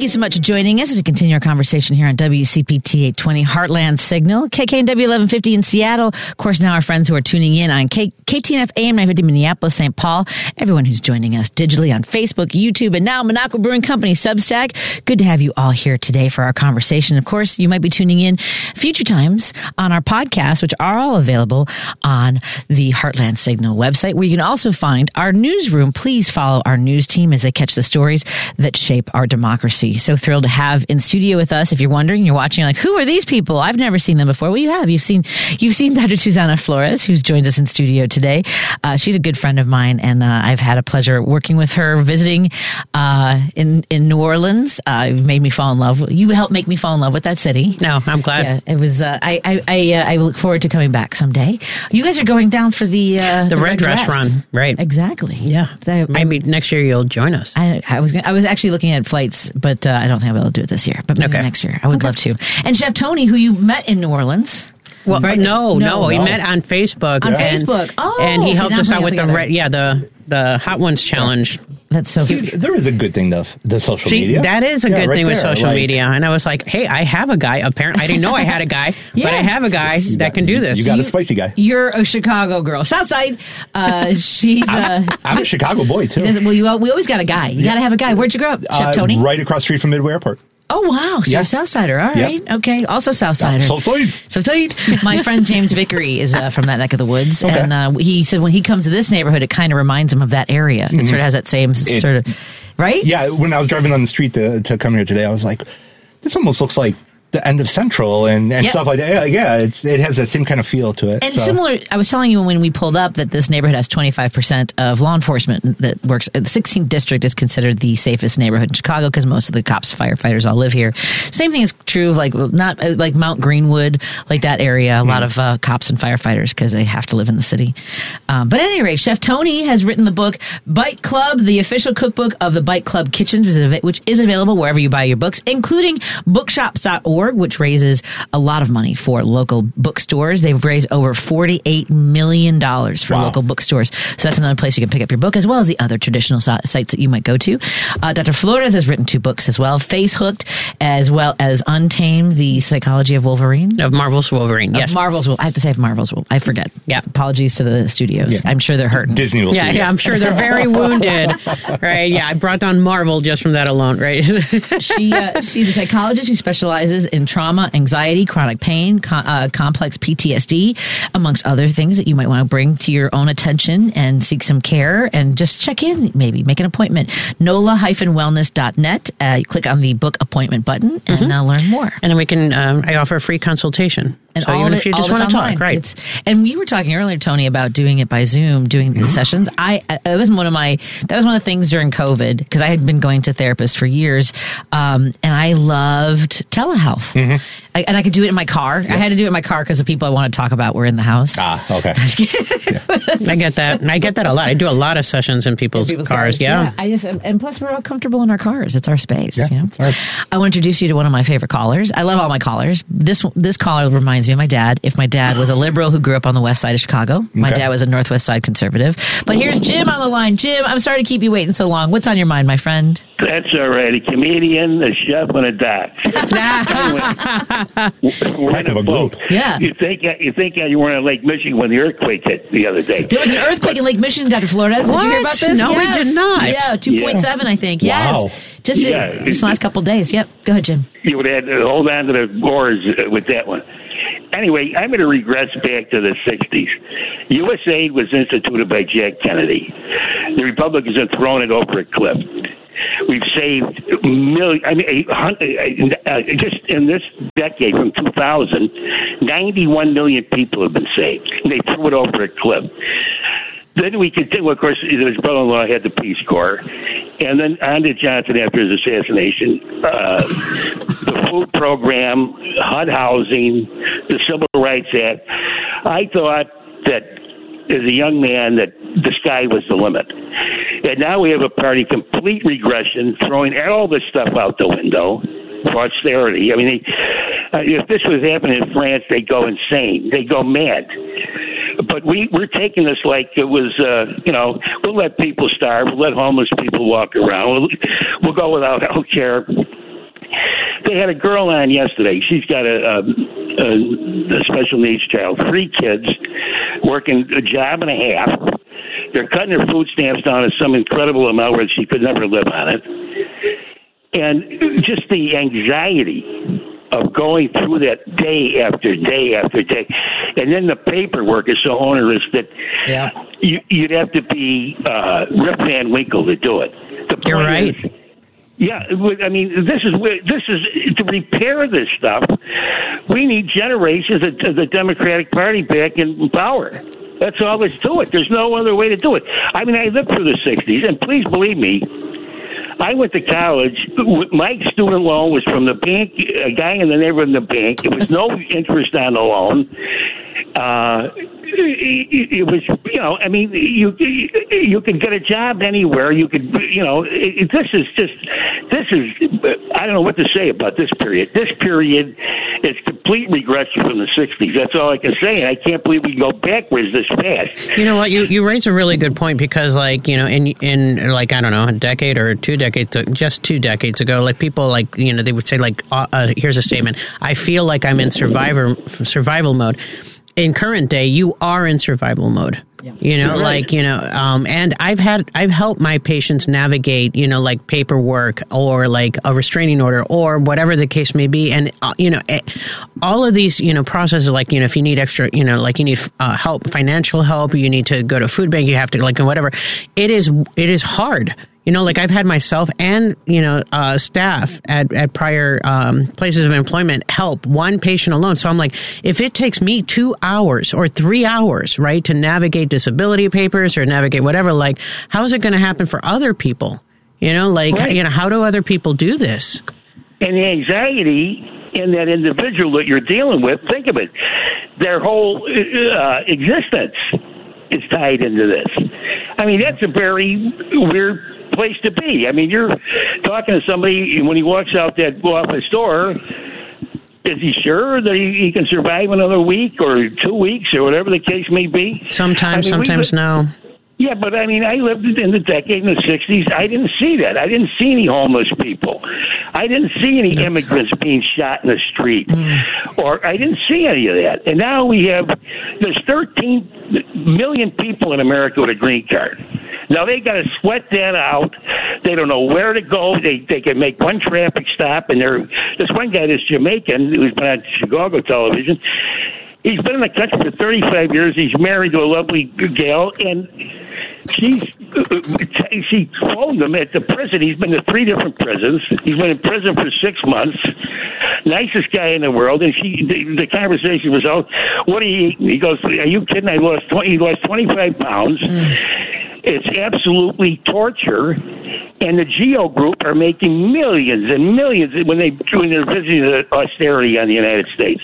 you so much for joining us as we continue our conversation here on WCPT 820 Heartland Signal, KKNW 1150 in Seattle. Of course, now our friends who are tuning in on KTNF AM 950 Minneapolis, St. Paul. Everyone who's joining us digitally on Facebook, YouTube, and now Minocqua Brewing Company Substack. Good to have you all here today for our conversation. Of course, you might be tuning in future times on our podcasts, which are all available on the Heartland Signal website, where you can also find our newsroom. Please follow our news team as they catch the stories that shape our democracy. So thrilled to have in studio with us. If you're wondering, you're watching, you're like, who are these people? I've never seen them before. Well, you have. You've seen Dr. Susana Flores, who's joined us in studio today. She's a good friend of mine, and I've had a pleasure working with her, visiting in New Orleans. Made me fall in love. You helped make me fall in love with that city. No, I'm glad. Yeah, it was. I look forward to coming back someday. You guys are going down for the red dress run, right? Exactly. Yeah. Maybe next year you'll join us. I was actually looking at flights, but I don't think I'll be able to do it this year. But maybe next year. I would love to. And Chef Tony, who you met in New Orleans. Well, right? No. We met on Facebook. Facebook. Oh, and he helped us out with the Hot Ones Challenge. That's so. See, there is a good thing, though. The social media. That is a good thing with social media. And I was like, hey, I have a guy. Apparently, I didn't know I had a guy, but I have a guy that can do this. You got a spicy guy. You're a Chicago girl. Southside. She's. I'm a Chicago boy too. Well, we always got a guy. You got to have a guy. Where'd you grow up, Chef Tony? Right across the street from Midway Airport. Oh, wow. So you're Southsider. All right. Yep. Okay. Also Southsider. Southside. My friend James Vickery is from that neck of the woods. Okay. And he said when he comes to this neighborhood, it kind of reminds him of that area. It sort of has that same sort of, right? Yeah. When I was driving on the street to come here today, I was like, this almost looks like the end of Central and stuff like that. Yeah, it has that same kind of feel to it. And similar, I was telling you when we pulled up that this neighborhood has 25% of law enforcement that works. The 16th district is considered the safest neighborhood in Chicago because most of the cops, firefighters all live here. Same thing is true of not like Mount Greenwood, like that area. A lot of cops and firefighters because they have to live in the city. But at any rate, Chef Tony has written the book Bite Club, the official cookbook of the Bite Club Kitchens, which is available wherever you buy your books, including bookshops.org, which raises a lot of money for local bookstores. They've raised over $48 million for local bookstores. So that's another place you can pick up your book, as well as the other traditional sites that you might go to. Dr. Flores has written 2 books as well, Face Hooked, as well as Untamed, The Psychology of Wolverine. Of Marvel's Wolverine, yes. I have to say of Marvel's Wolverine. I forget. Yeah. Apologies to the studios. Yeah. I'm sure they're hurting. Disney will see. Yeah, I'm sure they're very wounded. Right, yeah. I brought down Marvel just from that alone, right? She's a psychologist who specializes in trauma, anxiety, chronic pain, complex PTSD, amongst other things that you might want to bring to your own attention and seek some care and just check in, maybe make an appointment. NOLA-wellness.net. You click on the book appointment button and learn more. And then we can, I offer a free consultation. And so even if you just want to talk, right? And we were talking earlier, Tony, about doing it by Zoom, doing the sessions. That was one of the things during COVID, because I had been going to therapists for years, and I loved telehealth. And I could do it in my car. I had to do it in my car because the people I want to talk about were in the house. Okay. I get that. And I get that a lot. I do a lot of sessions in people's cars. Yeah. And plus we're all comfortable in our cars. It's our space. Yeah. You know? Right. I want to introduce you to one of my favorite callers. I love all my callers. This caller reminds me of my dad. If my dad was a liberal who grew up on the west side of Chicago, my dad was a northwest side conservative. But here's Jim on the line. Jim, I'm sorry to keep you waiting so long. What's on your mind, my friend? That's all right. A comedian, a chef, and a doc. We're in a boat. Yeah. You think you were in Lake Michigan when the earthquake hit the other day? There was an earthquake in Lake Michigan, Dr. Flores. Did you hear about this? No, we did not. Yeah, 2.7, I think. Yes. Wow. Just the last couple of days. Yep. Go ahead, Jim. You would have to hold on to the oars with that one. Anyway, I'm going to regress back to the 60s. USAID was instituted by Jack Kennedy. The Republicans have thrown it over a cliff. We've saved just in this decade from 2000, 91 million people have been saved. They threw it over a cliff. Then we continue. Of course, his brother-in-law had the Peace Corps. And then on to Johnson after his assassination. The food program, HUD housing, the Civil Rights Act. I thought that as a young man that the sky was the limit. And now we have a party complete regression, throwing all this stuff out the window for austerity. I mean, if this was happening in France, they'd go insane. They'd go mad. But we're taking this like it was, we'll let people starve. We'll let homeless people walk around. We'll go without health care. They had a girl on yesterday. She's got a special needs child, 3 kids, working a job and a half. They're cutting her food stamps down to some incredible amount where she could never live on it. And just the anxiety of going through that day after day after day. And then the paperwork is so onerous that you'd have to be Rip Van Winkle to do it. You're right. I mean, this is to repair this stuff. We need generations of the Democratic Party back in power. That's all there's to it. There's no other way to do it. I mean, I lived through the 60s, and please believe me, I went to college. My student loan was from the bank, a guy in the neighborhood in the bank. It was no interest on the loan. It was, I mean, you could get a job anywhere. You could, this is, I don't know what to say about this period. This period is complete regression from the 60s. That's all I can say. And I can't believe we can go backwards this fast. You know what? You raise a really good point because, like, in like, I don't know, a decade or 2 decades, just 2 decades ago, like people like, they would say like, here's a statement. I feel like I'm in survival mode. In current day, you are in survival mode. Yeah. And I've helped my patients navigate, like paperwork or like a restraining order or whatever the case may be. And, all of these, processes, like, if you need extra, like you need help, financial help, you need to go to food bank, you have to like, whatever. It is hard. Like I've had myself and, staff at prior places of employment help one patient alone. So I'm like, if it takes me 2 hours or 3 hours, right, to navigate disability papers or navigate whatever, like, how is it going to happen for other people? Right. How do other people do this? And the anxiety in that individual that you're dealing with, think of it, their whole existence is tied into this. I mean, that's a very weird place to be. I mean, you're talking to somebody when he walks out that office door. Is he sure that he can survive another week or 2 weeks or whatever the case may be? Sometimes no. Yeah, but I mean, I lived in the decade in the 60s. I didn't see that. I didn't see any homeless people. I didn't see any immigrants being shot in the street. Or I didn't see any of that. And now there's 13 million people in America with a green card. Now they got to sweat that out. They don't know where to go. They can make one traffic stop, and this one guy, this Jamaican, who's been on Chicago television, he's been in the country for 35 years. He's married to a lovely gal, and she phoned him at the prison. He's been to 3 different prisons. He's been in prison for 6 months. Nicest guy in the world. And the conversation was, what do you eat? He goes, are you kidding? He lost 25 pounds. It's absolutely torture. And the GEO Group are making millions and millions when they're visiting the austerity on the United States.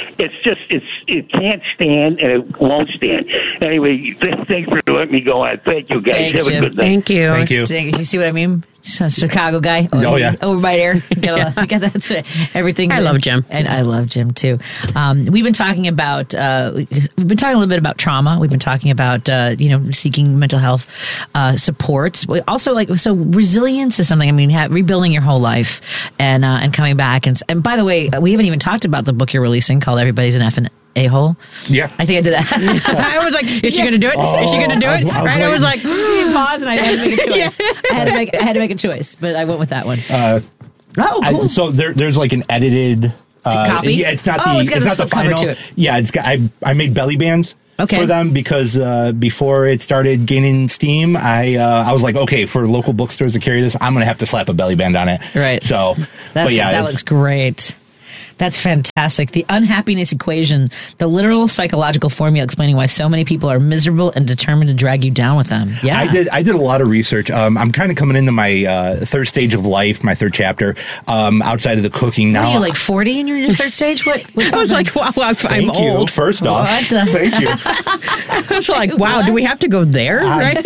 It can't stand, and it won't stand. Anyway, thanks for letting me go on. Thank you, guys. Thanks, have Jim. a good night. Thank you. Thank you. You see what I mean? Chicago guy. Oh yeah. Over by there. That's everything. I love Jim. And I love Jim too. We've been talking about, a little bit about trauma. We've been talking about, seeking mental health, supports. Also, resilience is something, rebuilding your whole life and coming back. And by the way, we haven't even talked about the book you're releasing called Everybody's an Effing A-hole. Yeah. I think I did that. I was like, is she going to do it? Is she going to do it? I was like, pause, and I had to make a choice. I had to make a choice, but I went with that one. Cool. So there's like an edited copy. Yeah, it's not it's not the final. To it. Yeah, I made belly bands. Okay. For them because before it started gaining steam, I was like, okay, for local bookstores to carry this, I'm going to have to slap a belly band on it. Right. So, that looks great. That's fantastic. The unhappiness equation, the literal psychological formula explaining why so many people are miserable and determined to drag you down with them. Yeah. I did a lot of research. I'm kind of coming into my third stage of life, my third chapter, outside of the cooking now. Are you like 40 and you're in your third stage? What's I was like, wow, I'm old. First off. Thank you. I was like, wow, do we have to go there? Right?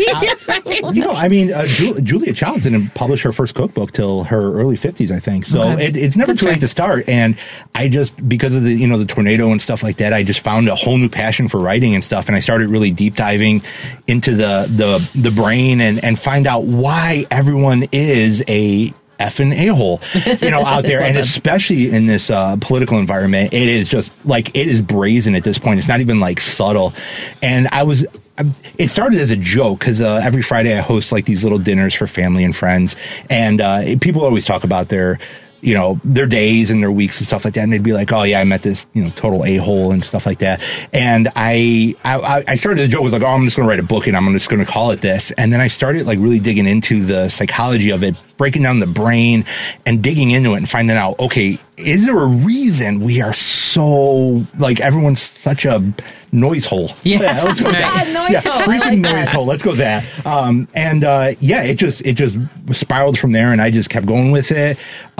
Julia Childs didn't publish her first cookbook till her early 50s, I think. So it's never too late to start. And I just, because of the tornado and stuff like that, I just found a whole new passion for writing and stuff. And I started really deep diving into the brain and find out why everyone is a effing a-hole, out there. And especially in this political environment, it is just like, it is brazen at this point. It's not even like subtle. And it started as a joke because every Friday I host like these little dinners for family and friends. And people always talk about their days and their weeks and stuff like that. And they'd be like, oh yeah, I met this, total a-hole and stuff like that. And I started the joke with like, oh, I'm just going to write a book and I'm just going to call it this. And then I started like really digging into the psychology of it, breaking down the brain and digging into it and finding out, okay, is there a reason we are so, like, everyone's such a noise hole? Yeah. Let's go with that. Noise hole. Freaking like noise hole. Let's go with that. It just spiraled from there, and I just kept going with it.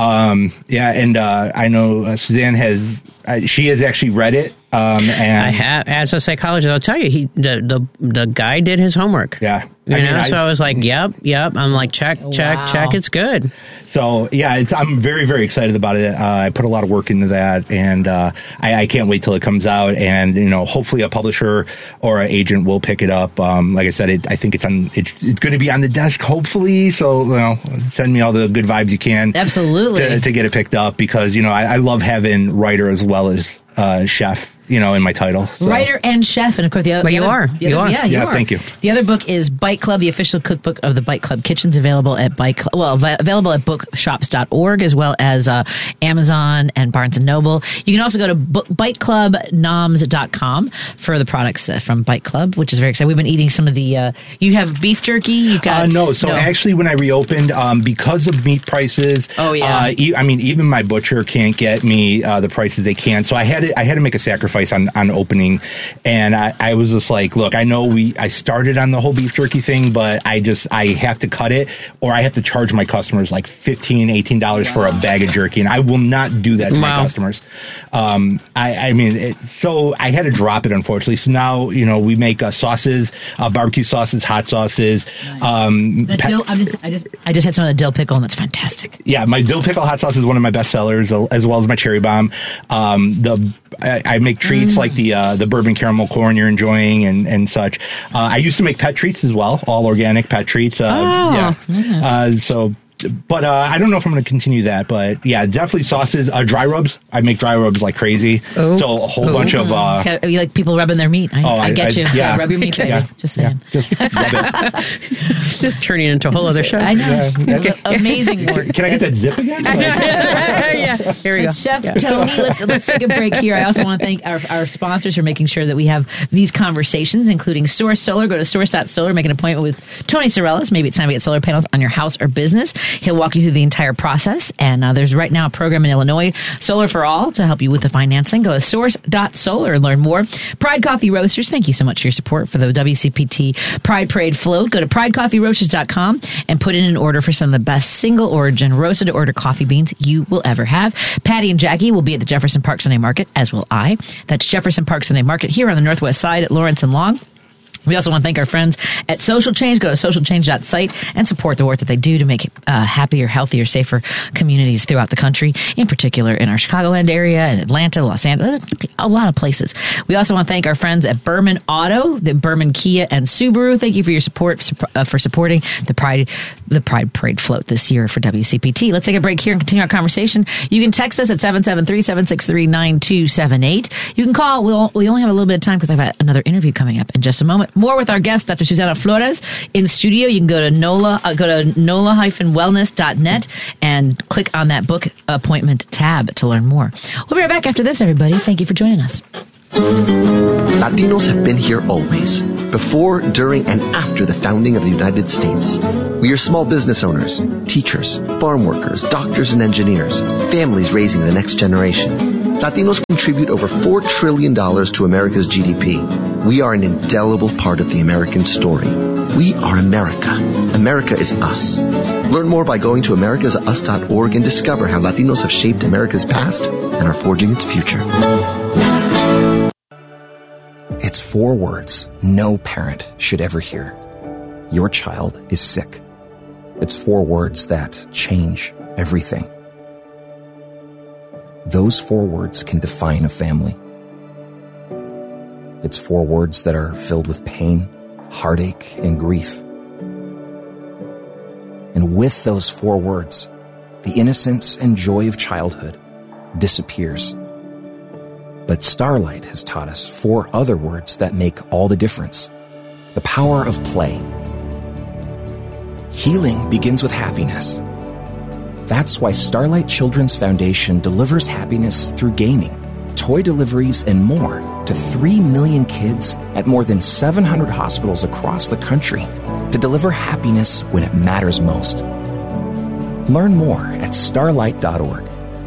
I know Suzanne has actually read it. And I have, as a psychologist, I'll tell you, the guy did his homework. Yeah. I was like, yep. I'm like, check, it's good. So yeah, I'm very, very excited about it. I put a lot of work into that, and I can't wait till it comes out. And hopefully a publisher or an agent will pick it up. Like I said, I think it's going to be on the desk, hopefully. So send me all the good vibes you can. Absolutely. To get it picked up, because I love having writer as well as chef, in my title. So. Writer and chef, and of course you are. Yeah, you are. Thank you. The other book is Bite Club, the official cookbook of the Bite Club Kitchens, available at available at bookshops.org, as well as Amazon and Barnes & Noble. You can also go to biteclubnoms.com for the products from Bite Club, which is very exciting. We've been eating some of the, you have beef jerky? You've got... No. Actually, when I reopened, because of meat prices, even my butcher can't get me the prices they can. So I had to make a sacrifice on opening, and I was just like, look, I know I started on the whole beef jerky thing, but I have to cut it, or I have to charge my customers like $15-$18 for a bag of jerky, and I will not do that to my customers. So I had to drop it, unfortunately. So now we make sauces, barbecue sauces, hot sauces. Nice. I just had some of the dill pickle, and that's fantastic. Yeah, my dill pickle hot sauce is one of my best sellers, as well as my cherry bomb. I make treats like the bourbon caramel corn you're enjoying and such. I used to make pet treats as well, all organic pet treats. Nice. But I don't know if I'm going to continue that. But yeah, definitely sauces. Dry rubs. I make dry rubs like crazy. Ooh. So a whole bunch of. You like people rubbing their meat? I get you. Yeah. Rub your meat, baby. Yeah. Just saying. Yeah. Just rub it. Just turning into a whole other show. I know. Yeah. Amazing work. Can I get that zip again? Yeah. Here we go. Chef Tony, let's take a break here. I also want to thank our sponsors for making sure that we have these conversations, including Source Solar. Go to source.solar, make an appointment with Tony Sorellis. Maybe it's time to get solar panels on your house or business. He'll walk you through the entire process. And there's right now a program in Illinois, Solar for All, to help you with the financing. Go to source.solar and learn more. Pride Coffee Roasters, thank you so much for your support for the WCPT Pride Parade float. Go to pridecoffeeroasters.com and put in an order for some of the best single origin roasted to order coffee beans you will ever have. Patty and Jackie will be at the Jefferson Park Sunday Market, as will I. That's Jefferson Park Sunday Market here on the Northwest Side at Lawrence and Long. We also want to thank our friends at Social Change. Go to socialchange.site and support the work that they do to make happier, healthier, safer communities throughout the country, in particular in our Chicagoland area and Atlanta, Los Angeles, a lot of places. We also want to thank our friends at Berman Auto, the Berman Kia and Subaru. Thank you for your support for supporting the Pride Parade float this year for WCPT. Let's take a break here and continue our conversation. You can text us at 773-763-9278. You can call. We only have a little bit of time because I've got another interview coming up in just a moment. More with our guest, Dr. Susana Flores, in studio. You can go to NOLA-wellness.net and click on that book appointment tab to learn more. We'll be right back after this, everybody. Thank you for joining us. Latinos have been here always, before, during, and after the founding of the United States. We are small business owners, teachers, farm workers, doctors and engineers, families raising the next generation. Latinos contribute over $4 trillion to America's GDP. We are an indelible part of the American story. We are America. America is us. Learn more by going to americasus.org and discover how Latinos have shaped America's past and are forging its future. It's 4 words no parent should ever hear. Your child is sick. It's 4 words that change everything. Those 4 words can define a family. It's 4 words that are filled with pain, heartache, and grief. And with those 4 words the innocence and joy of childhood disappears. But Starlight has taught us 4 other words that make all the difference. The power of play. Healing begins with happiness. That's why Starlight Children's Foundation delivers happiness through gaming, toy deliveries, and more to 3 million kids at more than 700 hospitals across the country to deliver happiness when it matters most. Learn more at starlight.org.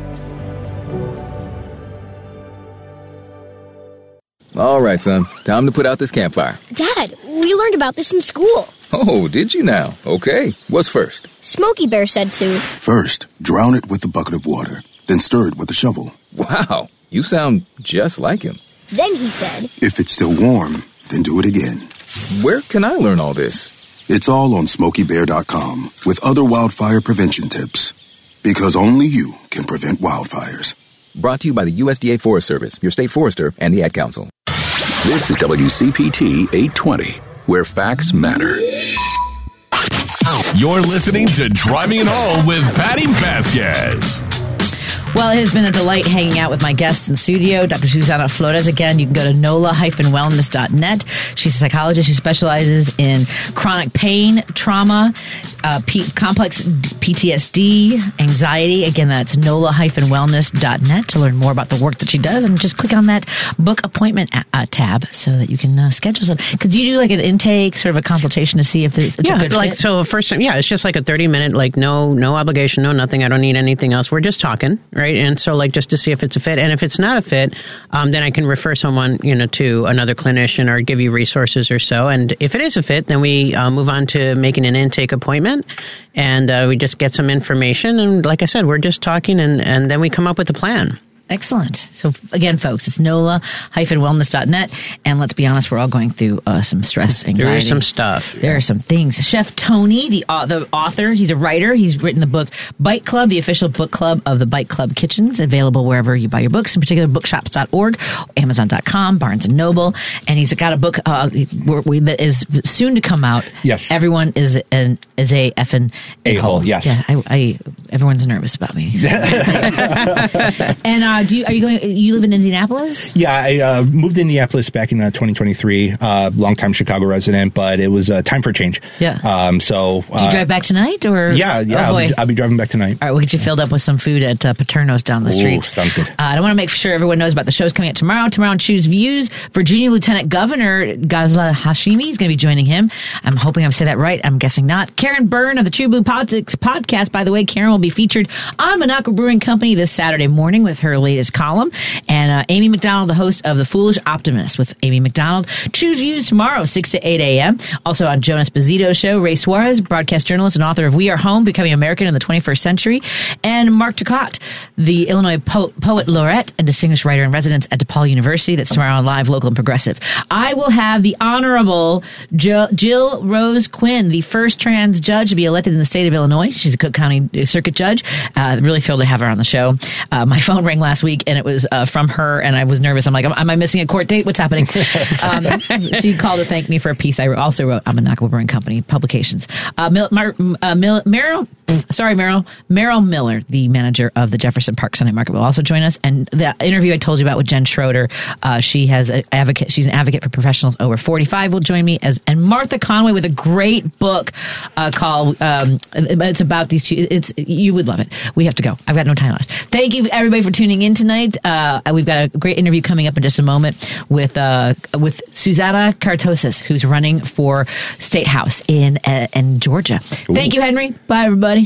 All right, son. Time to put out this campfire. Dad, we learned about this in school. Oh, did you now? Okay. What's first? Smokey Bear said to. First, drown it with a bucket of water, then stir it with a shovel. Wow, you sound just like him. Then he said, If it's still warm, then do it again. Where can I learn all this? It's all on SmokeyBear.com with other wildfire prevention tips. Because only you can prevent wildfires. Brought to you by the USDA Forest Service, your state forester, and the Ad Council. This is WCPT 820, where facts matter. You're listening to Driving It Home with Patty Vasquez. Well, it has been a delight hanging out with my guests in studio, Dr. Susana Flores. Again, you can go to nola-wellness.net. She's a psychologist who specializes in chronic pain, trauma, complex PTSD, anxiety. Again, that's nola-wellness.net to learn more about the work that she does. And just click on that book appointment tab so that you can schedule some. Because you do like an intake, sort of a consultation to see if it's a good fit? So first time, it's just like a 30-minute, like no obligation, no nothing. I don't need anything else. We're just talking, right? And so, like, just to see if it's a fit. And if it's not a fit, then I can refer someone, to another clinician or give you resources or so. And if it is a fit, then we move on to making an intake appointment. And we just get some information. And like I said, we're just talking and then we come up with a plan. Excellent. So again, folks, it's nola-wellness.net. And let's be honest, we're all going through some stress, anxiety. There is some stuff. There are some things. Chef Tony, the author, he's a writer. He's written the book Bite Club, the official book club of the Bite Club Kitchens, available wherever you buy your books, in particular bookshops.org, Amazon.com, Barnes & Noble. And he's got a book that is soon to come out. Yes. Everyone is a effing a-hole. Yes. Yeah, everyone's nervous about me. And you live in Indianapolis? Yeah, I moved to Indianapolis back in 2023. Longtime Chicago resident, but it was time for a change. Yeah. So do you drive back tonight, or? Yeah. Oh, I'll be driving back tonight. All right, we'll get you filled up with some food at Paterno's down the street. Sounds good. I want to make sure everyone knows about the shows coming up tomorrow. Tomorrow on Choose Views, Virginia Lieutenant Governor Ghazla Hashimi is going to be joining him. I'm hoping I'm saying that right. I'm guessing not. Karen Byrne of the True Blue Politics podcast. By the way, Karen will be featured on Minocqua Brewing Company this Saturday morning with her latest column. And Amy McDonald, the host of The Foolish Optimist with Amy McDonald. Choose Views tomorrow, 6 to 8 a.m. Also on Jonas Bezito's show, Ray Suarez, broadcast journalist and author of We Are Home, Becoming American in the 21st Century. And Mark Turcotte, the Illinois poet laureate and distinguished writer in residence at DePaul University. That's tomorrow on Live, Local, and Progressive. I will have the Honorable Jill Rose Quinn, the first trans judge to be elected in the state of Illinois. She's a Cook County Circuit Judge. Really thrilled to have her on the show. My phone rang last week, and it was from her, and I was nervous. I'm like, am I missing a court date? What's happening? She called to thank me for a piece I also wrote on Minocqua Brewing Company publications. Meryl Miller, the manager of the Jefferson Park Sunday Market, will also join us. And the interview I told you about with Jen Schroeder, she's an advocate for professionals over 45, will join me, and Martha Conway with a great book called it's about these two. You would love it. We have to go. I've got no time left. Thank you everybody for tuning in tonight. We've got a great interview coming up in just a moment with Susana Kartosis, who's running for State House in Georgia. Ooh. Thank you, Henry. Bye, everybody.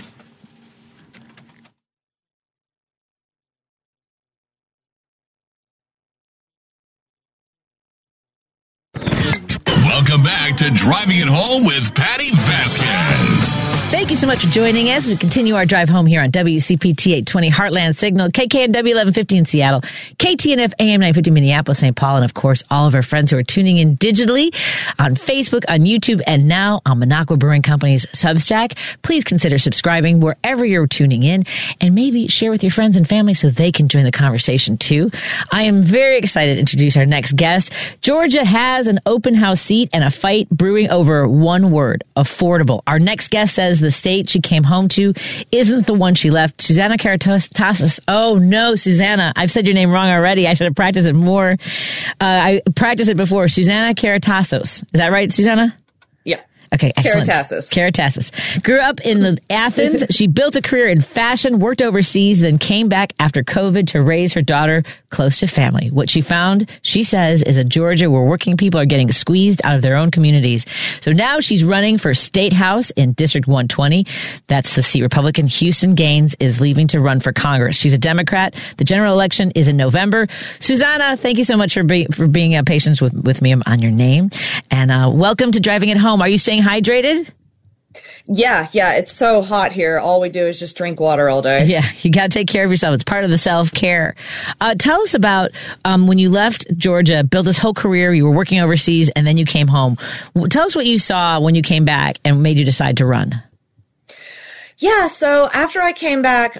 Welcome back to Driving It Home with Patty Vasquez. Thank you so much for joining us. We continue our drive home here on WCPT 820 Heartland Signal, KKNW 1150 in Seattle, KTNF AM 950 Minneapolis, St. Paul, and of course, all of our friends who are tuning in digitally on Facebook, on YouTube, and now on Minocqua Brewing Company's Substack. Please consider subscribing wherever you're tuning in, and maybe share with your friends and family so they can join the conversation too. I am very excited to introduce our next guest. Georgia has an open house seat and a a fight brewing over one word, affordable. Our next guest says the state she came home to isn't the one she left. Susanna Karatasos. Oh no, Susanna. I've said your name wrong already. I should have practiced it more. I practiced it before. Susanna Karatasos. Is that right, Susanna? Yeah. Okay, excellent. Karatasos. Grew up in Athens. She built a career in fashion, worked overseas, then came back after COVID to raise her daughter close to family. What she found, she says, is a Georgia where working people are getting squeezed out of their own communities. So now she's running for State House in District 120. That's the seat Republican Houston Gaines is leaving to run for Congress. She's a Democrat. The general election is in November. Susanna, thank you so much for being patient with me on your name. And welcome to Driving It Home. Are you staying hydrated? Yeah. It's so hot here. All we do is just drink water all day. Yeah, you got to take care of yourself. It's part of the self-care. Tell us about when you left Georgia, built this whole career, you were working overseas, and then you came home. Tell us what you saw when you came back and made you decide to run. Yeah, so after I came back,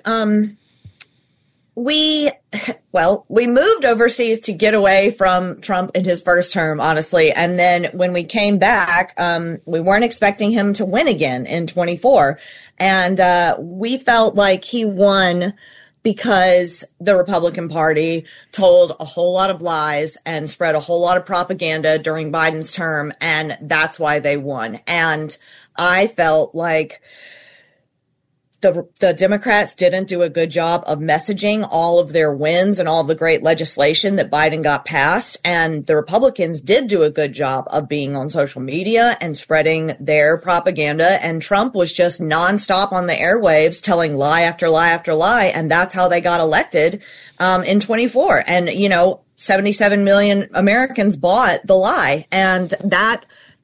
we moved overseas to get away from Trump in his first term, honestly. And then when we came back, we weren't expecting him to win again in 24. And we felt like he won because the Republican Party told a whole lot of lies and spread a whole lot of propaganda during Biden's term. And that's why they won. And I felt like the Democrats didn't do a good job of messaging all of their wins and all of the great legislation that Biden got passed. And the Republicans did do a good job of being on social media and spreading their propaganda. And Trump was just nonstop on the airwaves telling lie after lie after lie. And that's how they got elected in 24. And, 77 million Americans bought the lie. And that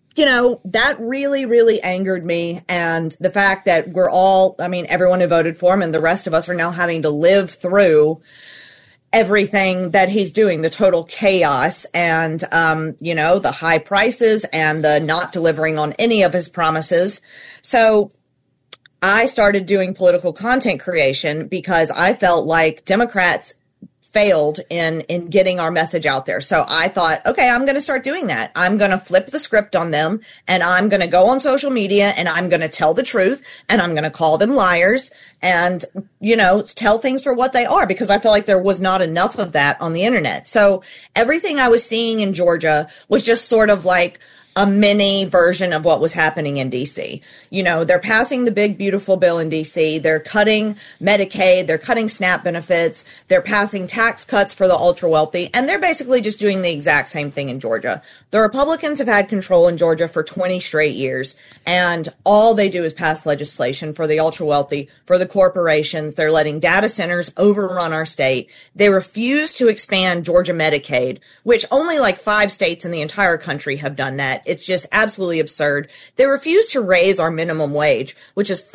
really, really angered me. And the fact that everyone who voted for him and the rest of us are now having to live through everything that he's doing, the total chaos and, the high prices and the not delivering on any of his promises. So I started doing political content creation because I felt like Democrats failed in getting our message out there. So I thought, okay, I'm going to start doing that. I'm going to flip the script on them and I'm going to go on social media and I'm going to tell the truth and I'm going to call them liars and, tell things for what they are because I feel like there was not enough of that on the internet. So everything I was seeing in Georgia was just sort of like a mini version of what was happening in D.C. They're passing the big, beautiful bill in D.C. They're cutting Medicaid. They're cutting SNAP benefits. They're passing tax cuts for the ultra wealthy. And they're basically just doing the exact same thing in Georgia. The Republicans have had control in Georgia for 20 straight years. And all they do is pass legislation for the ultra wealthy, for the corporations. They're letting data centers overrun our state. They refuse to expand Georgia Medicaid, which only like 5 states in the entire country have done that. It's just absolutely absurd. They refuse to raise our minimum wage, which is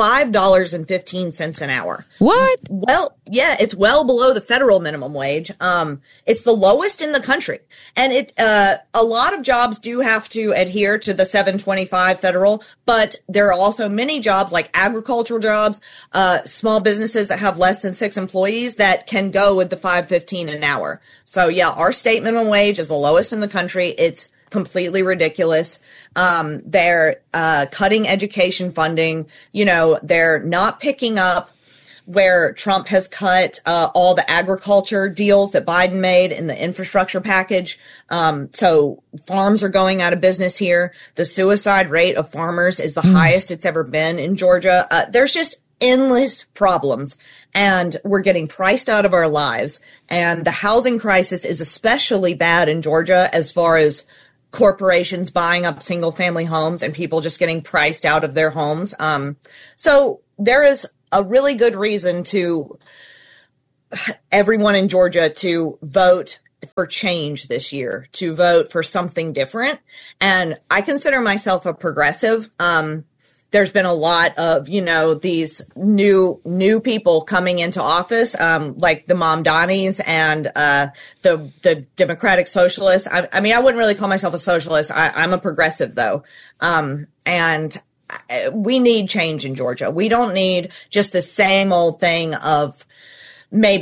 $5.15 an hour. What? Well, yeah, it's well below the federal minimum wage. It's the lowest in the country. And a lot of jobs do have to adhere to the $7.25 federal, but there are also many jobs like agricultural jobs, small businesses that have less than 6 employees that can go with the $5.15 an hour. So yeah, our state minimum wage is the lowest in the country. It's completely ridiculous. They're cutting education funding. They're not picking up where Trump has cut all the agriculture deals that Biden made in the infrastructure package. So farms are going out of business here. The suicide rate of farmers is the highest it's ever been in Georgia. There's just endless problems. And we're getting priced out of our lives. And the housing crisis is especially bad in Georgia as far as corporations buying up single family homes and people just getting priced out of their homes. So there is a really good reason to everyone in Georgia to vote for change this year, to vote for something different. And I consider myself a progressive. There's been a lot of, these new people coming into office, like the Mamdanis and the Democratic Socialists. I mean, I wouldn't really call myself a socialist. I'm a progressive, though. And we need change in Georgia. We don't need just the same old thing of maybe